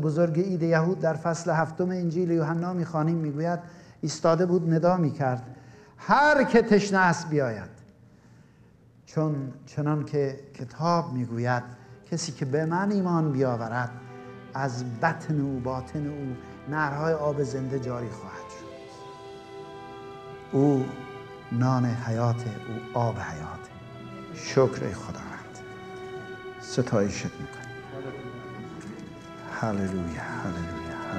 بزرگ عید یهود در فصل 7 انجیل یوحنا می‌خوانیم، میگوید ایستاده بود ندا می‌کرد هر که تشنه است بیاید، چنان که کتاب میگوید کسی که به من ایمان بیاورد از بطن او باطن او نهرهای آب زنده جاری خواهد شد. او نان حیات، او آب حیات. شکر ای خداوند، ستایشت میکنیم. هللویا هللویا.